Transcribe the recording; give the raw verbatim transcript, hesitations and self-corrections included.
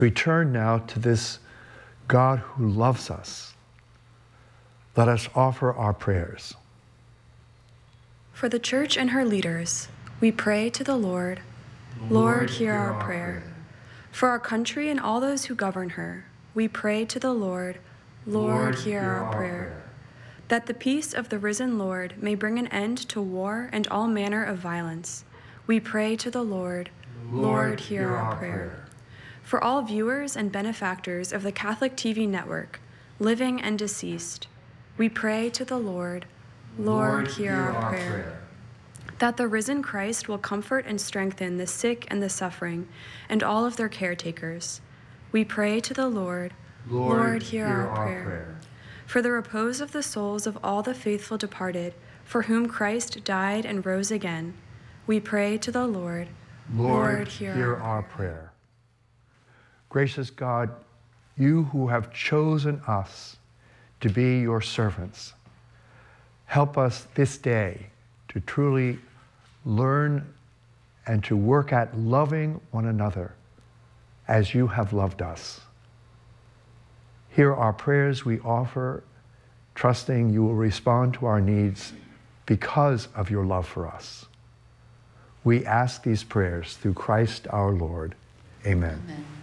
We turn now to this God who loves us. Let us offer our prayers. For the Church and her leaders, we pray to the Lord. Lord, Lord hear our prayer. For our country and all those who govern her, we pray to the Lord. Lord, Lord hear, hear our, our prayer. prayer. That the peace of the risen Lord may bring an end to war and all manner of violence, we pray to the Lord. Lord, Lord hear, hear our, our prayer. prayer. For all viewers and benefactors of the Catholic T V network, living and deceased, we pray to the Lord. Lord, Lord hear, hear our, our prayer. prayer. That the risen Christ will comfort and strengthen the sick and the suffering and all of their caretakers, we pray to the Lord. Lord, Lord hear, hear our, our prayer. prayer. For the repose of the souls of all the faithful departed, for whom Christ died and rose again, we pray to the Lord. Lord, Lord hear, hear our, our prayer. prayer. Gracious God, you who have chosen us to be your servants, help us this day to truly learn and to work at loving one another as you have loved us. Hear our prayers we offer, trusting you will respond to our needs because of your love for us. We ask these prayers through Christ our Lord. Amen. Amen.